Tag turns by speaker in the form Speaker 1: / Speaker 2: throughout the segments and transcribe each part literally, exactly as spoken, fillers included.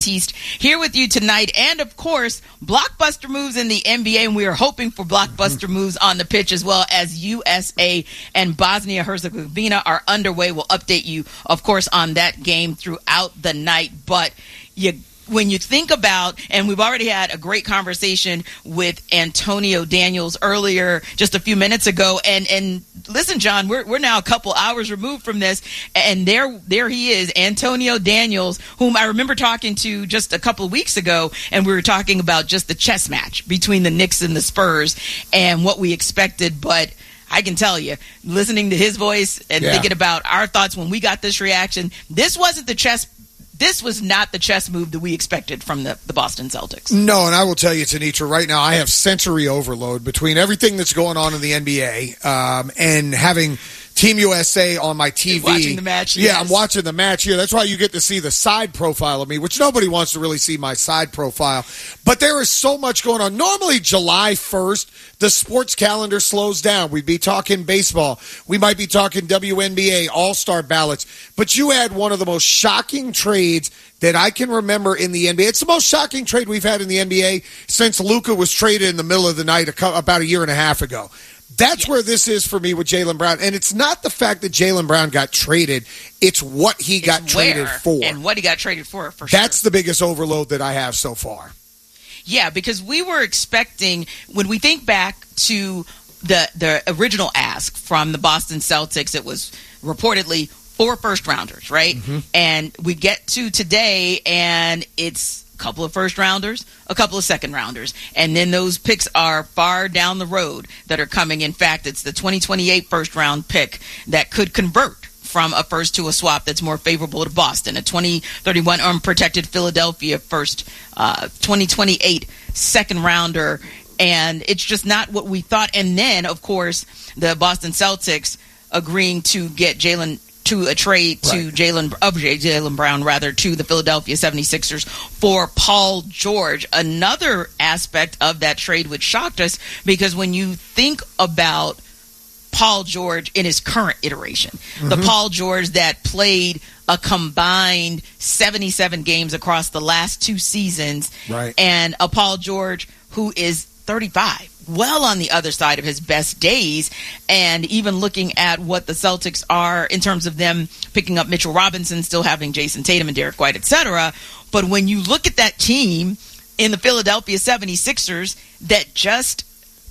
Speaker 1: Baptiste here with you tonight, and of course blockbuster moves in the N B A, and we are hoping for blockbuster moves on the pitch as well, as U S A and Bosnia-Herzegovina are underway. We'll update you of course on that game throughout the night, but you when you think about, and we've already had a great conversation with Antonio Daniels earlier, just a few minutes ago, and and listen, John, we're we're now a couple hours removed from this, and there there he is, Antonio Daniels, whom I remember talking to just a couple of weeks ago, and we were talking about just the chess match between the Knicks and the Spurs and what we expected, but I can tell you, listening to his voice and yeah. thinking about our thoughts when we got this reaction, this wasn't the chess This was not the chess move that we expected from the, the Boston Celtics.
Speaker 2: No, and I will tell you, Tanitra, right now I have sensory overload between everything that's going on in the N B A um, and having Team U S A on my T V.
Speaker 1: You're watching the match?
Speaker 2: Yeah,
Speaker 1: yes.
Speaker 2: I'm watching the match here. That's why you get to see the side profile of me, which nobody wants to really see my side profile. But there is so much going on. Normally, July first, the sports calendar slows down. We'd be talking baseball. We might be talking W N B A, All-Star ballots. But you had one of the most shocking trades that I can remember in the N B A. It's the most shocking trade we've had in the N B A since Luka was traded in the middle of the night about a year and a half ago. That's yes. where this is for me with Jaylen Brown. And it's not the fact that Jaylen Brown got traded. It's what he
Speaker 1: it's
Speaker 2: got traded for.
Speaker 1: And what he got traded for, for sure.
Speaker 2: That's the biggest overload that I have so far.
Speaker 1: Yeah, because we were expecting, when we think back to the the original ask from the Boston Celtics, it was reportedly four first-rounders, right? Mm-hmm. And we get to today, and it's a couple of first-rounders, a couple of second-rounders. And then those picks are far down the road that are coming. In fact, it's the twenty twenty-eight first-round pick that could convert from a first to a swap that's more favorable to Boston, a twenty thirty-one unprotected Philadelphia first, uh, twenty twenty-eight second-rounder. And it's just not what we thought. And then, of course, the Boston Celtics agreeing to get Jaylen to a trade to right. Jaylen of Jaylen Brown rather to the Philadelphia seventy-sixers for Paul George. Another aspect of that trade which shocked us, because when you think about Paul George in his current iteration, mm-hmm. the Paul George that played a combined seventy-seven games across the last two seasons,
Speaker 2: right.
Speaker 1: and a Paul George who is thirty-five, well on the other side of his best days, and even looking at what the Celtics are in terms of them picking up Mitchell Robinson, still having Jason Tatum and Derek White, et cetera. But when you look at that team in the Philadelphia seventy-sixers that just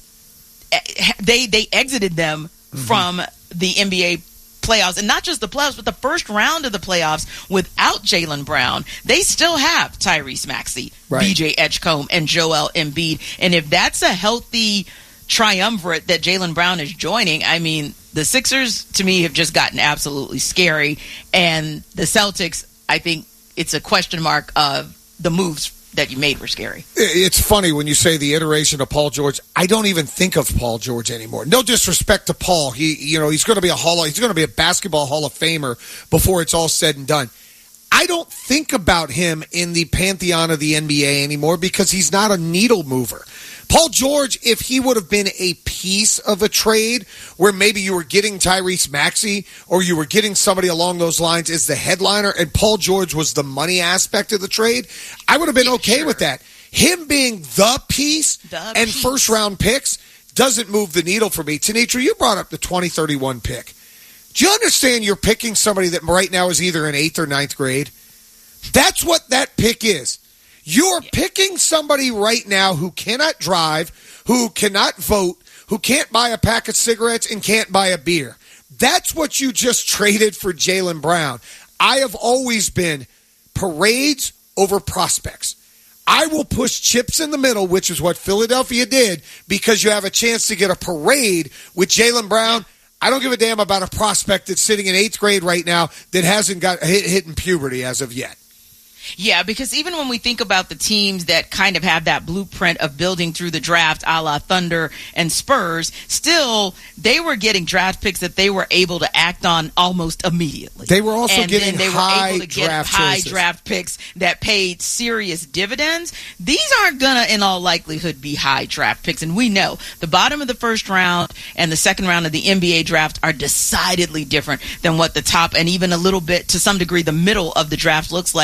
Speaker 1: they they exited them mm-hmm. from the N B A playoffs, and not just the playoffs, but the first round of the playoffs without Jaylen Brown, they still have Tyrese Maxey, right. B J Edgecombe, and Joel Embiid. And if that's a healthy triumvirate that Jaylen Brown is joining, I mean, the Sixers, to me, have just gotten absolutely scary. And the Celtics, I think it's a question mark of the moves that you made were scary.
Speaker 2: It's funny when you say the iteration of Paul George. I don't even think of Paul George anymore. No disrespect to Paul. He, you know, he's going to be a Hall of, he's going to be a basketball Hall of Famer before it's all said and done. I don't think about him in the pantheon of the N B A anymore because he's not a needle mover. Paul George, if he would have been a piece of a trade where maybe you were getting Tyrese Maxey or you were getting somebody along those lines as the headliner and Paul George was the money aspect of the trade, I would have been okay sure. with that. Him being the piece the and piece. first round picks doesn't move the needle for me. Tanitra, you brought up the twenty thirty-one pick. Do you understand you're picking somebody that right now is either in eighth or ninth grade? That's what that pick is. You're picking somebody right now who cannot drive, who cannot vote, who can't buy a pack of cigarettes and can't buy a beer. That's what you just traded for Jaylen Brown. I have always been parades over prospects. I will push chips in the middle, which is what Philadelphia did, because you have a chance to get a parade with Jaylen Brown. I don't give a damn about a prospect that's sitting in eighth grade right now that hasn't got hit, hitting puberty as of yet.
Speaker 1: Yeah, because even when we think about the teams that kind of have that blueprint of building through the draft, a la Thunder and Spurs, still, they were getting draft picks that they were able to act on almost immediately.
Speaker 2: They were also
Speaker 1: and
Speaker 2: getting
Speaker 1: then they
Speaker 2: high
Speaker 1: were able to get
Speaker 2: draft
Speaker 1: high
Speaker 2: choices.
Speaker 1: draft picks that paid serious dividends. These aren't going to, in all likelihood, be high draft picks. And we know the bottom of the first round and the second round of the N B A draft are decidedly different than what the top and even a little bit, to some degree, the middle of the draft looks like. So, yeah,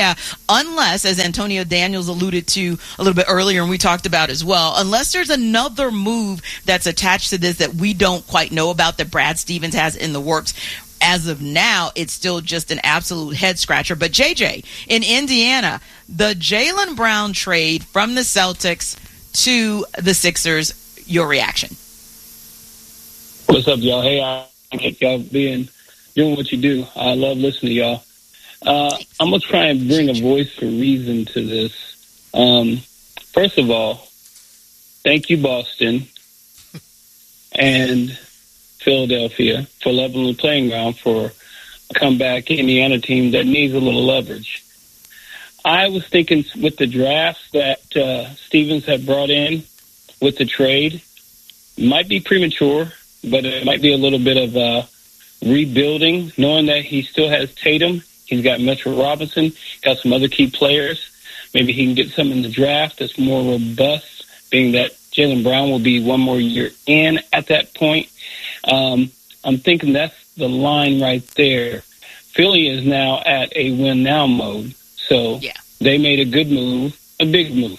Speaker 1: yeah, unless, as Antonio Daniels alluded to a little bit earlier and we talked about as well, unless there's another move that's attached to this that we don't quite know about that Brad Stevens has in the works. As of now, it's still just an absolute head scratcher. But J J, in Indiana, the Jaylen Brown trade from the Celtics to the Sixers, your reaction?
Speaker 3: What's up, y'all? Hey, I get y'all being doing what you do. I love listening to y'all. Uh, I'm going to try and bring a voice for reason to this. Um, first of all, thank you, Boston and Philadelphia, for leveling the playing ground for a comeback Indiana team that needs a little leverage. I was thinking with the drafts that uh, Stevens had brought in with the trade, might be premature, but it might be a little bit of uh, rebuilding, knowing that he still has Tatum. He's got Mitchell Robinson, got some other key players. Maybe he can get some in the draft that's more robust, being that Jaylen Brown will be one more year in at that point. Um, I'm thinking that's the line right there. Philly is now at a win-now mode, so yeah. They made a good move, a big move.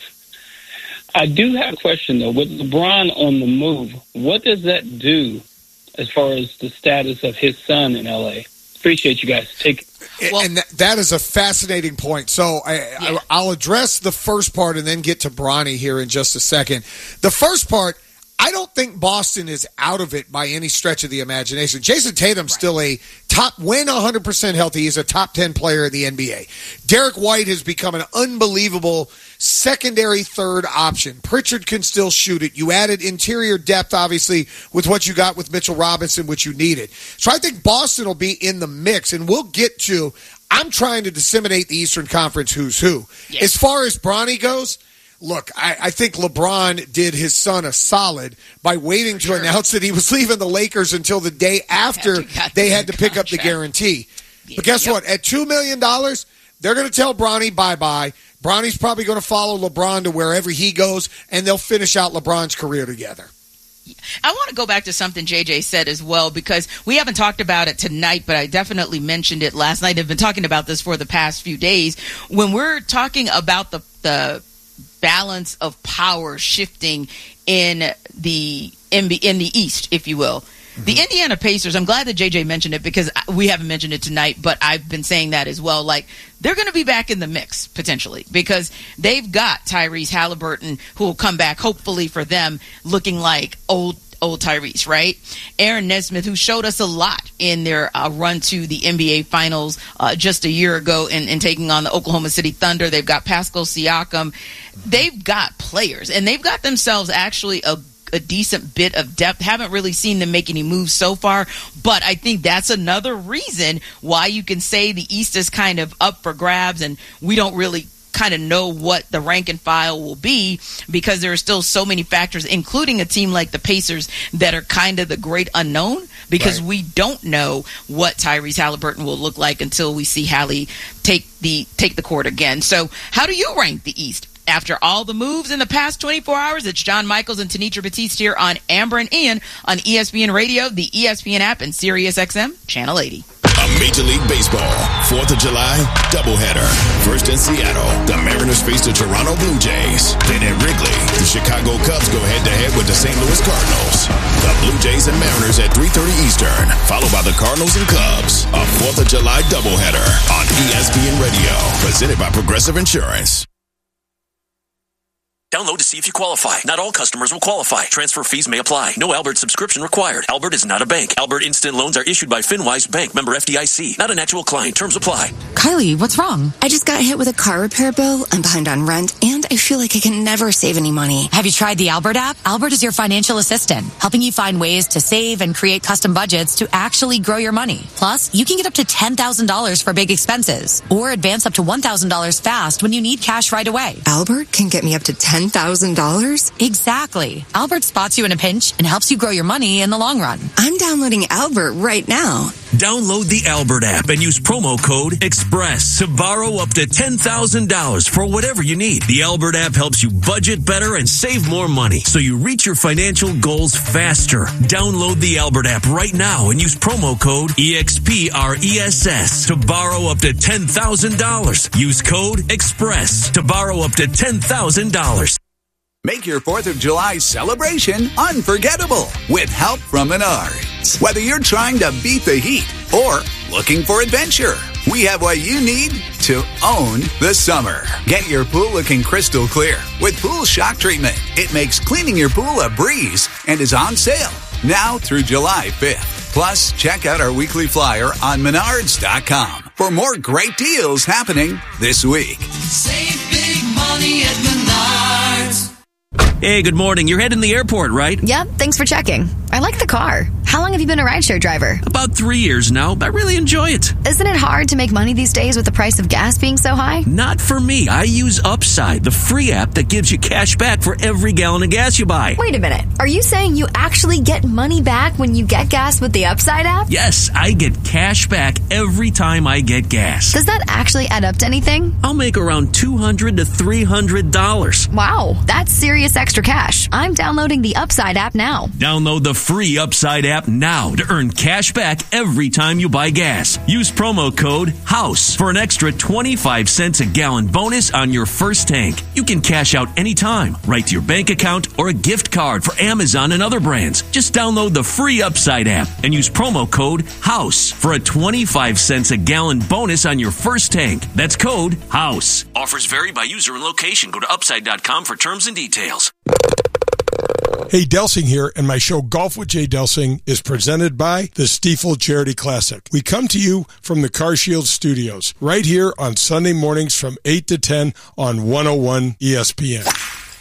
Speaker 3: I do have a question, though. With LeBron on the move, what does that do as far as the status of his son in L A? Appreciate you guys. Take
Speaker 2: well, and that, that is a fascinating point. So I, yeah. I, I'll address the first part and then get to Bronny here in just a second. The first part, I don't think Boston is out of it by any stretch of the imagination. Jason Tatum's right. still a top, when one hundred percent healthy, he's a top ten player in the N B A. Derek White has become an unbelievable secondary third option. Pritchard can still shoot it. You added interior depth, obviously, with what you got with Mitchell Robinson, which you needed. So I think Boston will be in the mix, and we'll get to, I'm trying to disseminate the Eastern Conference who's who. Yes. As far as Bronny goes, look, I, I think LeBron did his son a solid by waiting to sure. announce that he was leaving the Lakers until the day after they had to pick up the guarantee. Yeah, but guess yep. what? At two million dollars, they're going to tell Bronny bye-bye. Bronny's probably going to follow LeBron to wherever he goes, and they'll finish out LeBron's career together.
Speaker 1: I want to go back to something J J said as well, because we haven't talked about it tonight, but I definitely mentioned it last night. I've been talking about this for the past few days. When we're talking about the the balance of power shifting in the in the, in the East, if you will. Mm-hmm. The Indiana Pacers, I'm glad that J J mentioned it because we haven't mentioned it tonight, but I've been saying that as well. Like, they're going to be back in the mix, potentially, because they've got Tyrese Halliburton, who will come back, hopefully for them, looking like old old Tyrese, right? Aaron Nesmith, who showed us a lot in their uh, run to the N B A Finals uh, just a year ago in, in taking on the Oklahoma City Thunder. They've got Pascal Siakam. They've got players, and they've got themselves actually a a decent bit of depth. Haven't really seen them make any moves so far, but I think that's another reason why you can say the East is kind of up for grabs, and we don't really kind of know what the rank and file will be, because there are still so many factors, including a team like the Pacers that are kind of the great unknown, because right. we don't know what Tyrese Halliburton will look like until we see Hallie take the take the court again. So how do you rank the East? After all the moves in the past twenty-four hours, it's John Michaels and Tanitra Batiste here on Amber and Ian on E S P N Radio, the E S P N app, and Sirius X M Channel eighty.
Speaker 4: A Major League Baseball fourth of July doubleheader. First in Seattle, the Mariners face the Toronto Blue Jays. Then at Wrigley, the Chicago Cubs go head-to-head with the Saint Louis Cardinals. The Blue Jays and Mariners at three thirty Eastern, followed by the Cardinals and Cubs. A fourth of July doubleheader on E S P N Radio, presented by Progressive Insurance.
Speaker 5: Download to see if you qualify. Not all customers will qualify. Transfer fees may apply. No Albert subscription required. Albert is not a bank. Albert Instant Loans are issued by FinWise Bank, member F D I C. Not an actual client. Terms apply.
Speaker 6: Kylie, what's wrong? I just got hit with a car repair bill. I'm behind on rent, and I feel like I can never save any money.
Speaker 7: Have you tried the Albert app? Albert is your financial assistant, helping you find ways to save and create custom budgets to actually grow your money. Plus, you can get up to ten thousand dollars for big expenses, or advance up to one thousand dollars fast when you need cash right away.
Speaker 6: Albert can get me up to ten thousand dollars?
Speaker 7: Exactly. Albert spots you in a pinch and helps you grow your money in the long run.
Speaker 6: I'm downloading Albert right now.
Speaker 5: Download the Albert app and use promo code EXPRESS to borrow up to ten thousand dollars for whatever you need. The Albert app helps you budget better and save more money so you reach your financial goals faster. Download the Albert app right now and use promo code EXPRESS to borrow up to ten thousand dollars. Use code EXPRESS to borrow up to ten thousand dollars.
Speaker 8: Make your fourth of July celebration unforgettable with help from Menards. Whether you're trying to beat the heat or looking for adventure, we have what you need to own the summer. Get your pool looking crystal clear with Pool Shock Treatment. It makes cleaning your pool a breeze and is on sale now through July fifth. Plus, check out our weekly flyer on menards dot com for more great deals happening this week.
Speaker 9: Save big money at Menards.
Speaker 5: Hey, good morning. You're heading to the airport, right?
Speaker 6: Yep, thanks for checking. I like the car. How long have you been a rideshare driver?
Speaker 5: About three years now, but I really enjoy it.
Speaker 6: Isn't it hard to make money these days with the price of gas being so high?
Speaker 5: Not for me. I use Upside, the free app that gives you cash back for every gallon of gas you buy.
Speaker 6: Wait a minute. Are you saying you actually get money back when you get gas with the Upside app?
Speaker 5: Yes, I get cash back every time I get gas.
Speaker 6: Does that actually add up to anything?
Speaker 5: I'll make around two hundred to three hundred dollars.
Speaker 6: Wow, that's serious extra cash. I'm downloading the Upside app now.
Speaker 5: Download the free Upside app now to earn cash back every time you buy gas. Use promo code HOUSE for an extra twenty-five cents a gallon bonus on your first tank. You can cash out anytime, right to your bank account or a gift card for Amazon and other brands. Just download the free Upside app and use promo code HOUSE for a twenty-five cents a gallon bonus on your first tank. That's code HOUSE. Offers vary by user and location. Go to upside dot com for terms and details.
Speaker 10: Hey, Delsing here, and my show Golf with Jay Delsing is presented by the Stiefel Charity Classic. We come to you from the CarShield Studios, right here on Sunday mornings from eight to ten on one oh one E S P N.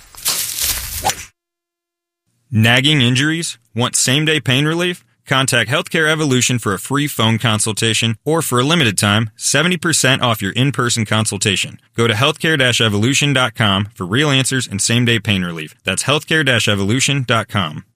Speaker 11: Nagging injuries? Want same-day pain relief? Contact Healthcare Evolution for a free phone consultation, or for a limited time, seventy percent off your in-person consultation. Go to healthcare evolution dot com for real answers and same-day pain relief. That's healthcare evolution dot com.